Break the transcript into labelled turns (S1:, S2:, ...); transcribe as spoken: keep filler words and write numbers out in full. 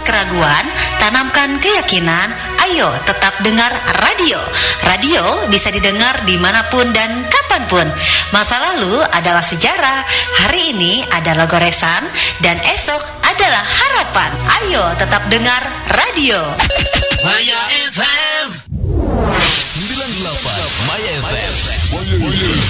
S1: keraguan, tanamkan keyakinan. Ayo tetap dengar radio. Radio bisa didengar dimanapun dan kapanpun. Masa lalu adalah sejarah, hari ini adalah goresan, dan esok adalah harapan. Ayo tetap dengar radio.
S2: Maya